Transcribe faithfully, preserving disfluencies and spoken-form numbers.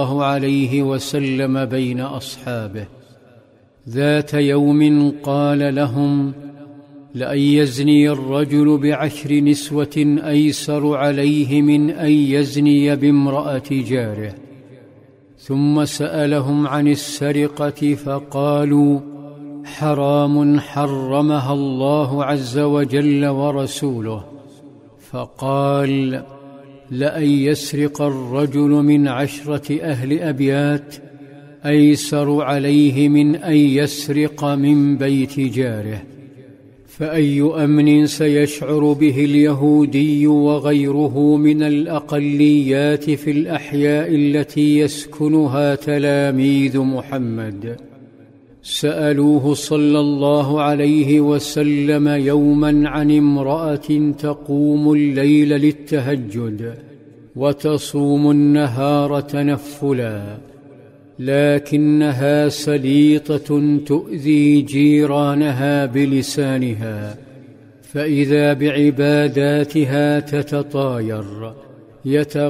الله عليه وسلم بين أصحابه. ذات يوم قال لهم: لأن يزني الرجل بعشر نسوة أيسر عليه من أن يزني بامرأة جاره. ثم سألهم عن السرقة فقالوا: حرام حرمها الله عز وجل ورسوله. فقال: لأن يسرق الرجل من عشرة أهل أبيات أيسر عليه من أن يسرق من بيت جاره. فأي أمن سيشعر به اليهودي وغيره من الأقليات في الأحياء التي يسكنها تلاميذ محمد؟ سألوه صلى الله عليه وسلم يوما عن امرأة تقوم الليل للتهجد وتصوم النهار تنفلا، لكنها سليطة تؤذي جيرانها بلسانها، فإذا بعباداتها تتطاير.